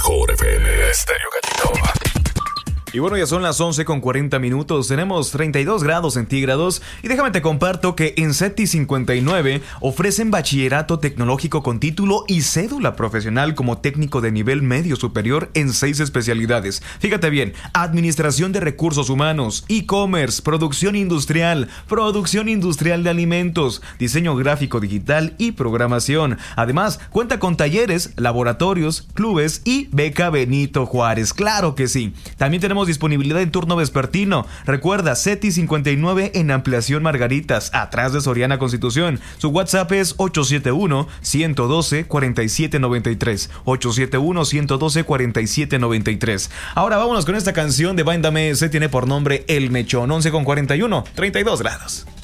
mejor FM Estéreo Gatito. Y bueno, ya son las 11:40. Tenemos 32 grados centígrados. Y déjame te comparto que en CETI 59 ofrecen bachillerato tecnológico con título y cédula profesional como técnico de nivel medio superior en 6 especialidades. Fíjate bien: administración de recursos humanos, e-commerce, producción industrial de alimentos, diseño gráfico digital y programación. Además, cuenta con talleres, laboratorios, clubes y beca Benito Juárez. Claro que sí. También tenemos disponibilidad en turno vespertino. Recuerda, CETI 59 en Ampliación Margaritas, atrás de Soriana Constitución. Su WhatsApp es 871-112-4793. 871-112-4793. Ahora vámonos con esta canción de Banda MS. Tiene por nombre El Mechón. 11:41, 32 grados.